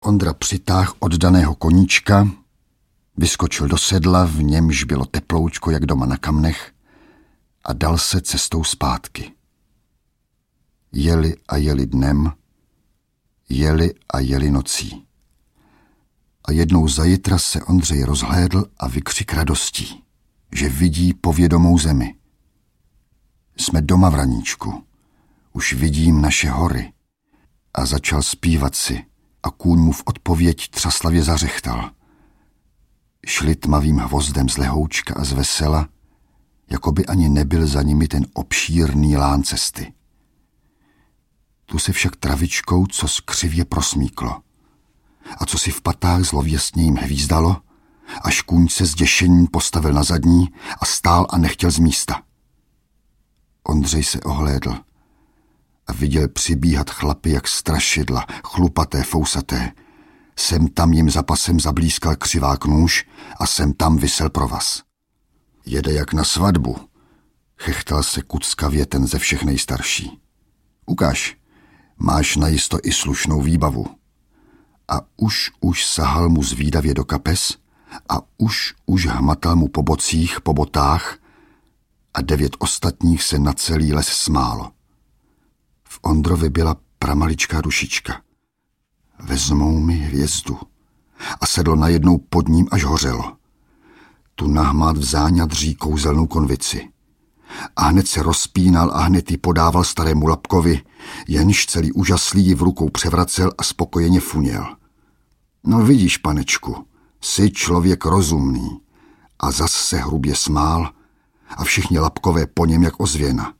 Ondra přitáhl oddaného koníčka, vyskočil do sedla, v němž bylo teploučko jak doma na kamnech, a dal se cestou zpátky. Jeli a jeli dnem, jeli a jeli nocí. A jednou zajitra se Ondřej rozhlédl a vykřik radostí, že vidí povědomou zemi. Jsme doma v raníčku, už vidím naše hory. A začal zpívat si a kůň mu v odpověď třaslavě zařechtal. Šli tmavým hvozdem z lehoučka a z vesela, jako by ani nebyl za nimi ten obšírný lán cesty. Tu se však travičkou co skřivě prosmíklo a co si v patách zlověstně jim hvízdalo, až kůň se zděšením postavil na zadní a stál a nechtěl z místa. Ondřej se ohlédl a viděl přibíhat chlapy jak strašidla, chlupaté, fousaté. Sem tam jim za pasem zablízkal křivák nůž a sem tam visel provaz. Jede jak na svatbu, chechtal se kuckavě ten ze všech nejstarší. Ukaž, máš najisto i slušnou výbavu. A už sahal mu zvídavě do kapes a už hmatal mu po bocích, po botách a 9 ostatních se na celý les smálo. V Ondrovi byla pramaličká dušička. Vezmou mi hvězdu. A sedlo najednou pod ním, až hořelo. Tu nahmát v záňadří kouzelnou konvici. A hned se rozpínal a hned ji podával starému Lapkovi, jenž celý úžaslý ji v rukou převracel a spokojeně funěl. No vidíš, panečku, jsi člověk rozumný. A zas se hrubě smál a všichni Lapkové po něm jak ozvěna.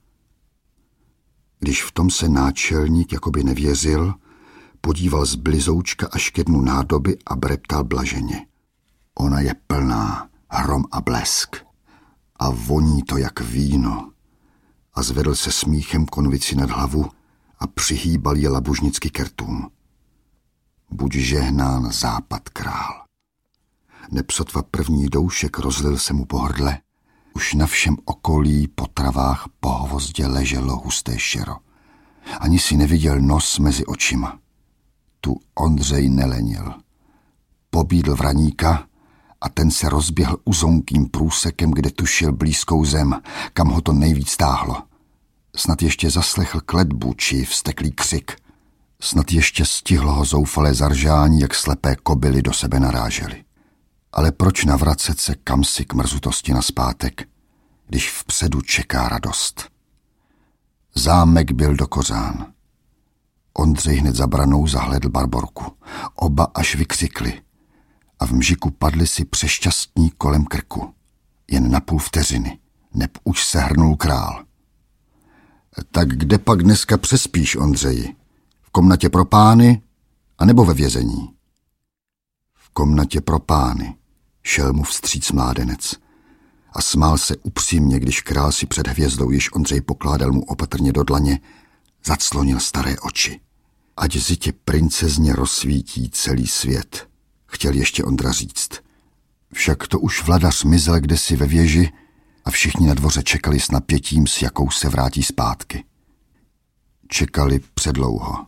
Když v tom se náčelník jakoby nevěřil, podíval z blizoučka až ke dnu nádoby a breptal blaženě. Ona je plná, hrom a blesk. A voní to jak víno. A zvedl se smíchem konvici nad hlavu a přihýbal je labužnicky k rtům. Buď žehnán západ král. Nepsotva první doušek rozlil se mu po hrdle. Už na všem okolí po travách po hvozdě leželo husté šero. Ani si neviděl nos mezi očima. Tu Ondřej nelenil. Pobídl vraníka a ten se rozběhl uzonkým průsekem, kde tušil blízkou zem, kam ho to nejvíc táhlo. Snad ještě zaslechl kletbu či vzteklý křik. Snad ještě stihlo ho zoufalé zaržání, jak slepé kobily do sebe narážely. Ale proč navracet se kamsi k mrzutosti nazpátek, když vpředu čeká radost? Zámek byl dokořán. Ondřej hned za branou zahlédl Barborku. Oba až vykřikli a v mžiku padli si přešťastní kolem krku. Jen na půl vteřiny, neb už se hrnul král. Tak kde pak dneska přespíš, Ondřeji? V komnatě pro pány, anebo ve vězení? V komnatě pro pány, šel mu vstříc mládenec a smál se upřímně, když král si před hvězdou, již Ondřej pokládal mu opatrně do dlaně, zaclonil staré oči. Ať zitě princezně rozsvítí celý svět, chtěl ještě Ondra říct. Však to už vladař mizel kdesi ve věži a všichni na dvoře čekali s napětím, s jakou se vrátí zpátky. Čekali předlouho.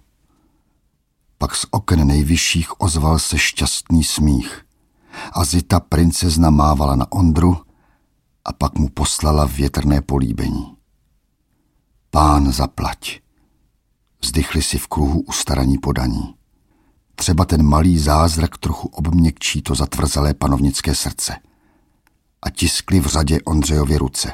Pak z oken nejvyšších ozval se šťastný smích a zita princezna mávala na Ondru a pak mu poslala větrné políbení. Pán zaplať. Vzdychli si v kruhu ustaraní podaní. Třeba ten malý zázrak trochu obměkčí to zatvrzalé panovnické srdce. A tiskli v řadě Ondřejově ruce.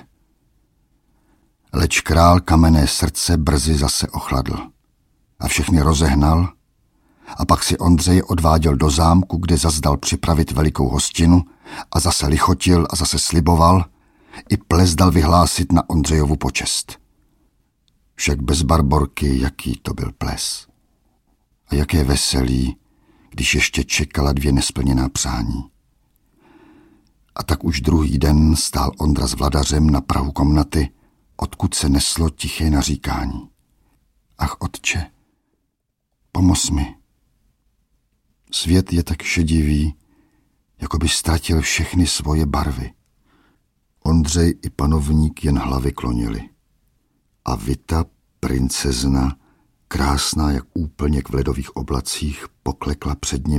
Leč král kamenné srdce brzy zase ochladl a všechny rozehnal a pak si Ondřej odváděl do zámku, kde zas dal připravit velikou hostinu a zase lichotil a zase sliboval, i ples dal vyhlásit na Ondřejovu počest. Však bez Barborky, jaký to byl ples. A jaké veselí, když ještě čekala 2 nesplněná přání. A tak už druhý den stál Ondra s vladařem na prahu komnaty, odkud se neslo tiché naříkání. Ach, otče, pomoz mi. Svět je tak šedivý, jako by ztratil všechny svoje barvy. Ondřej i panovník jen hlavy klonili. A Vita, princezna, krásná jak úplněk v ledových oblacích, poklekla před ním